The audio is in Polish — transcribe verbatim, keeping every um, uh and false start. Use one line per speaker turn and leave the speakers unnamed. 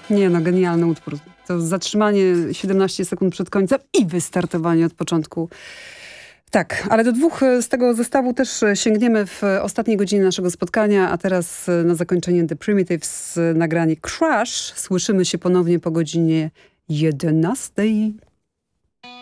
Nie no, genialny utwór. To zatrzymanie siedemnaście sekund przed końcem i wystartowanie od początku. Tak, ale do dwóch z tego zestawu też sięgniemy w ostatniej godzinie naszego spotkania, a teraz na zakończenie The Primitives nagranie Crash. Słyszymy się ponownie po godzinie jedenastej.